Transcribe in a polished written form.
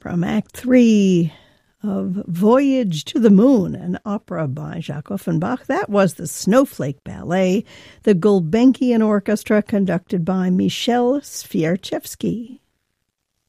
From Act 3 of Voyage to the Moon, an opera by Jacques Offenbach. That was the Snowflake Ballet, the Gulbenkian Orchestra conducted by Michel Swiarczewski.